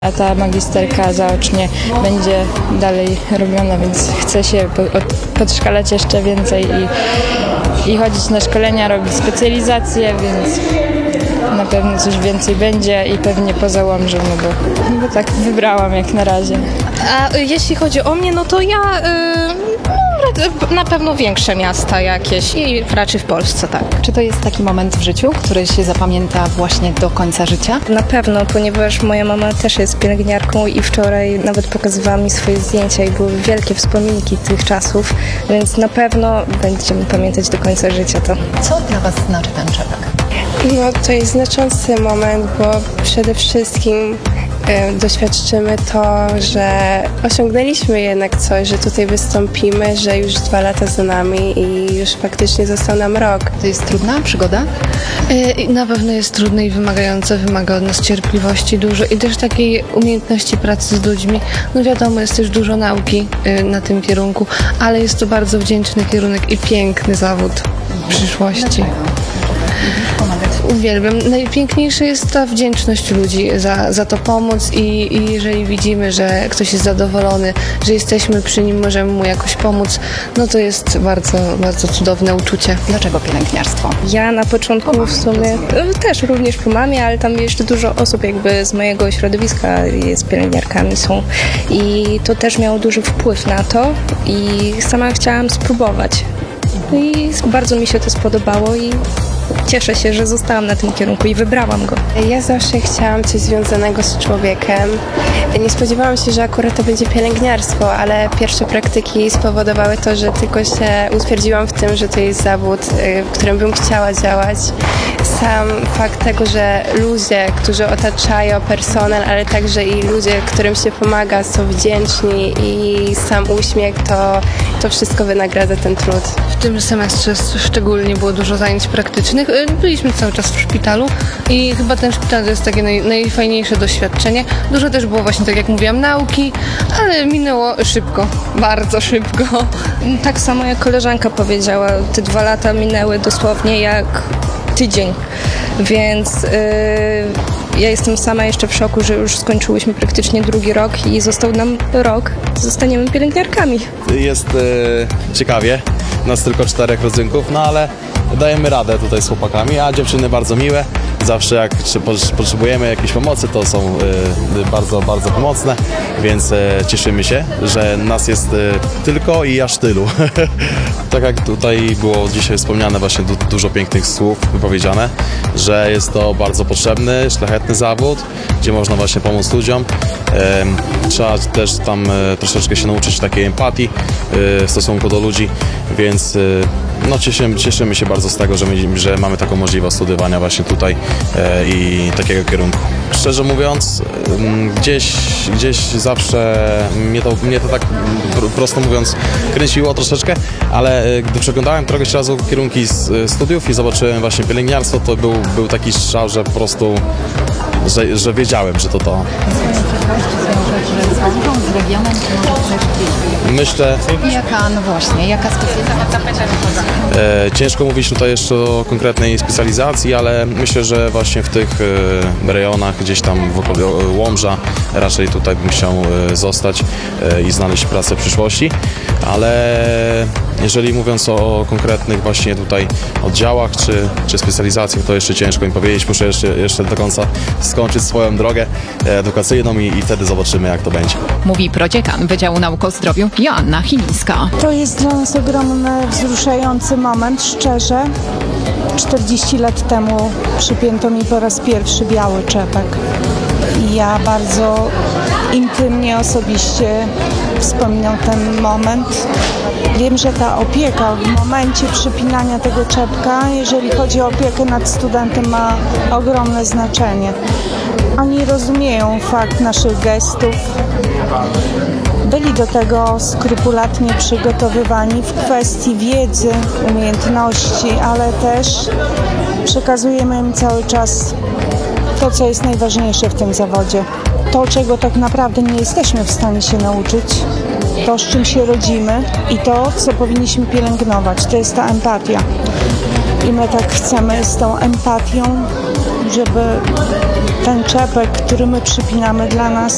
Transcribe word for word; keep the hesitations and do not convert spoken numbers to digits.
A ta magisterka zaocznie będzie dalej robiona, więc chcę się podszkalać jeszcze więcej i, i chodzić na szkolenia, robić specjalizacje, więc na pewno coś więcej będzie i pewnie poza Łomżą, no bo, bo tak wybrałam jak na razie. A jeśli chodzi o mnie, no to ja yy, na pewno większe miasta jakieś i raczej w Polsce, tak. Czy to jest taki moment w życiu, który się zapamięta właśnie do końca życia? Na pewno, ponieważ moja mama też jest pielęgniarką i wczoraj nawet pokazywała mi swoje zdjęcia i były wielkie wspominki tych czasów, więc na pewno będziemy pamiętać do końca życia to. Co dla Was znaczy ten czepek? No to jest znaczący moment, bo przede wszystkim e, doświadczymy to, że osiągnęliśmy jednak coś, że tutaj wystąpimy, że już dwa lata za nami i już faktycznie został nam rok. To jest trudna przygoda? Na pewno jest trudne i wymagające, wymaga od nas cierpliwości dużo i też takiej umiejętności pracy z ludźmi. No wiadomo, jest też dużo nauki na tym kierunku, ale jest to bardzo wdzięczny kierunek i piękny zawód w przyszłości. Uwielbiam. Najpiękniejsza jest ta wdzięczność ludzi za, za to pomóc i, i jeżeli widzimy, że ktoś jest zadowolony, że jesteśmy przy nim, możemy mu jakoś pomóc, no to jest bardzo, bardzo cudowne uczucie. Dlaczego pielęgniarstwo? Ja na początku w sumie też również po mamie, ale tam jeszcze dużo osób jakby z mojego środowiska jest pielęgniarkami są i to też miało duży wpływ na to i sama chciałam spróbować. I bardzo mi się to spodobało i cieszę się, że zostałam na tym kierunku i wybrałam go. Ja zawsze chciałam coś związanego z człowiekiem. Nie spodziewałam się, że akurat to będzie pielęgniarstwo, ale pierwsze praktyki spowodowały to, że tylko się utwierdziłam w tym, że to jest zawód, w którym bym chciała działać. Sam fakt tego, że ludzie, którzy otaczają personel, ale także i ludzie, którym się pomaga, są wdzięczni i sam uśmiech, to, to wszystko wynagradza ten trud. W tym semestrze szczególnie było dużo zajęć praktycznych. Byliśmy cały czas w szpitalu i chyba ten szpital to jest takie naj, najfajniejsze doświadczenie. Dużo też było właśnie, tak jak mówiłam, nauki, ale minęło szybko, bardzo szybko. Tak samo jak koleżanka powiedziała, te dwa lata minęły dosłownie jak tydzień, więc yy, ja jestem sama jeszcze w szoku, że już skończyłyśmy praktycznie drugi rok i został nam rok, zostaniemy pielęgniarkami. Jest e, ciekawie, nas tylko czterech rodzynków, no ale dajemy radę tutaj z chłopakami, a dziewczyny bardzo miłe. Zawsze jak potrzebujemy jakiejś pomocy, to są y, bardzo, bardzo pomocne, więc y, cieszymy się, że nas jest y, tylko i aż tylu. Tak jak tutaj było dzisiaj wspomniane, właśnie du dużo pięknych słów wypowiedziane, że jest to bardzo potrzebny, szlachetny zawód, gdzie można właśnie pomóc ludziom. Y, trzeba też tam y, troszeczkę się nauczyć takiej empatii y, w stosunku do ludzi, więc y, no, cieszymy, cieszymy się bardzo z tego, że, my, że mamy taką możliwość studiowania właśnie tutaj e, i takiego kierunku. Szczerze mówiąc, gdzieś, gdzieś zawsze mnie to, mnie to tak prosto mówiąc kręciło troszeczkę, ale gdy przeglądałem któregoś razu kierunki z studiów i zobaczyłem właśnie pielęgniarstwo, to był, był taki strzał, że po prostu, że, że wiedziałem, że to to. Z regionem, czy może też gdzieś? Myślę... Jaka, no właśnie, jaka specjalizacja? E, ciężko mówić tutaj jeszcze o konkretnej specjalizacji, ale myślę, że właśnie w tych e, rejonach, gdzieś tam w okolicy Łomża, raczej tutaj bym chciał e, zostać e, i znaleźć pracę w przyszłości, ale jeżeli mówiąc o konkretnych właśnie tutaj oddziałach czy, czy specjalizacjach, to jeszcze ciężko mi powiedzieć, muszę jeszcze, jeszcze do końca skończyć swoją drogę edukacyjną i, i wtedy zobaczymy, jak to będzie. Mówi prodziekan Wydziału Nauk o Zdrowiu Joanna Chilińska. To jest dla nas ogromny, wzruszający moment, szczerze. czterdzieści lat temu przypięto mi po raz pierwszy biały czepek. I ja bardzo intymnie, osobiście wspominam ten moment. Wiem, że ta opieka w momencie przypinania tego czepka, jeżeli chodzi o opiekę nad studentem, ma ogromne znaczenie. Oni rozumieją fakt naszych gestów. Byli do tego skrupulatnie przygotowywani w kwestii wiedzy, umiejętności, ale też przekazujemy im cały czas to, co jest najważniejsze w tym zawodzie. To, czego tak naprawdę nie jesteśmy w stanie się nauczyć, to, z czym się rodzimy i to, co powinniśmy pielęgnować, to jest ta empatia. I my tak chcemy z tą empatią, żeby ten czepek, który my przypinamy dla nas,